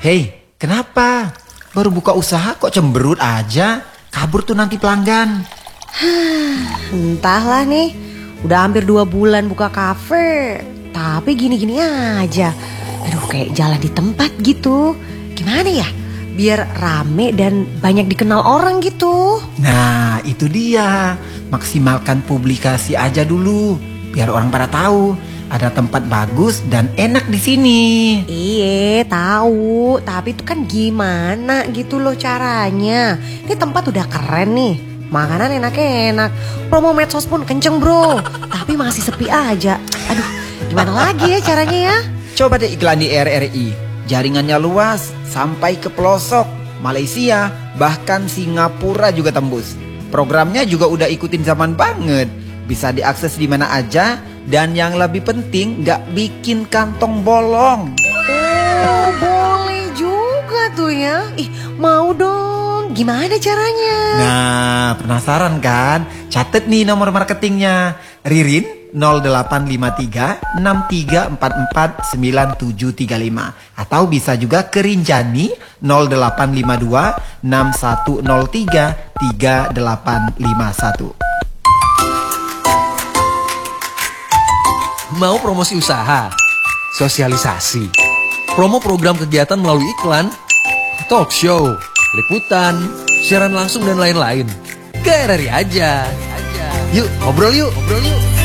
Hei, kenapa? Baru buka usaha kok cemberut aja? Kabur tuh nanti pelanggan. Entahlah nih, udah hampir 2 bulan buka kafe, tapi gini-gini aja. Aduh, kayak jalan di tempat gitu. Gimana ya? Biar rame dan banyak dikenal orang gitu. Nah, itu dia. Maksimalkan publikasi aja dulu, biar orang pada tahu ada tempat bagus dan enak di sini. Iya, tahu. Tapi itu kan gimana gitu loh caranya. Ini tempat udah keren nih. Makanan enak-enak. Promo medsos pun kenceng bro. Tapi masih sepi aja. Aduh, gimana lagi ya caranya ya? Coba deh iklan di RRI. Jaringannya luas sampai ke pelosok Malaysia, bahkan Singapura juga tembus. Programnya juga udah ikutin zaman banget. Bisa diakses di mana aja. Dan yang lebih penting, gak bikin kantong bolong. Oh, boleh juga tuh ya. Ih, mau dong. Gimana caranya? Nah, penasaran kan? Catet nih nomor marketingnya. Ririn 0853 6344 9735. Atau bisa juga ke Rinjani 0852 6103 3851. Mau promosi usaha, sosialisasi, promo program kegiatan melalui iklan, talk show, liputan, siaran langsung dan lain-lain. Ke RRI aja. Yuk, ngobrol yuk.